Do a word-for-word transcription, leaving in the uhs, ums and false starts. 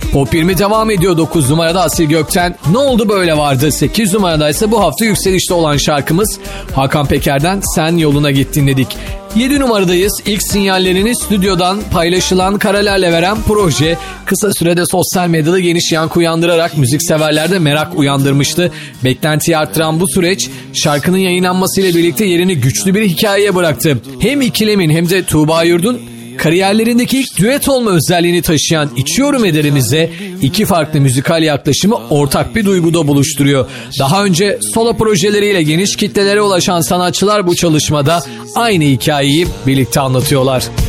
Pop yirmi devam ediyor. dokuz numarada Asil Gökten Ne Oldu Böyle vardı. sekiz numarada ise bu hafta yükselişte olan şarkımız Hakan Peker'den Sen Yoluna Git dinledik. yedi numaradayız. İlk sinyallerini stüdyodan paylaşılan karelerle veren proje kısa sürede sosyal medyada geniş yankı uyandırarak müzikseverlerde merak uyandırmıştı. Beklentiyi arttıran bu süreç şarkının yayınlanmasıyla birlikte yerini güçlü bir hikayeye bıraktı. Hem İkilem'in hem de Tuğba Yurdun kariyerlerindeki ilk düet olma özelliğini taşıyan İçiyorum Ederimiz'e iki farklı müzikal yaklaşımı ortak bir duyguda buluşturuyor. Daha önce solo projeleriyle geniş kitlelere ulaşan sanatçılar bu çalışmada aynı hikayeyi birlikte anlatıyorlar.